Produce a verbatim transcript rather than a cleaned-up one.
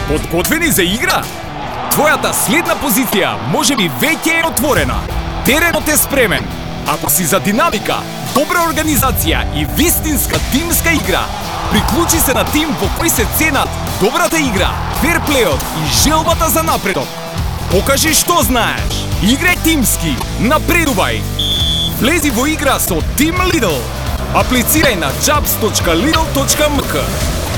Подготвени за игра? Твојата следна позиција може би веќе е отворена. Теренот е спремен. Ако си за динамика, добра организација и вистинска тимска игра, приклучи се на тим во кој се ценат добрата игра, ферплејот и желбата за напредок. Покажи што знаеш. Играј тимски, напредувај. Влези во игра со Team Lidl. Аплицирај на jobs точка lidl точка m k.